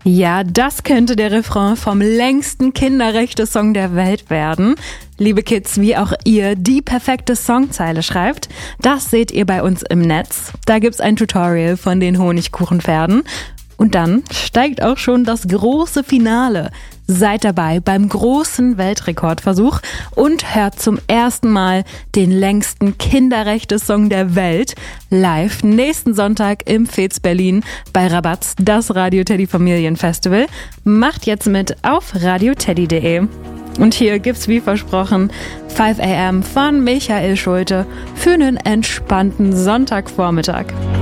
Ja, das könnte der Refrain vom längsten Kinderrechte-Song der Welt werden. Liebe Kids, wie auch ihr die perfekte Songzeile schreibt, das seht ihr bei uns im Netz. Da gibt's ein Tutorial von den Honigkuchenpferden. Und dann steigt auch schon das große Finale. Seid dabei beim großen Weltrekordversuch und hört zum ersten Mal den längsten Kinderrechte-Song der Welt live nächsten Sonntag im Fez Berlin bei Rabatz, das Radio Teddy Familienfestival. Macht jetzt mit auf radioteddy.de. Und hier gibt's wie versprochen 5 AM von Michael Schulte für einen entspannten Sonntagvormittag.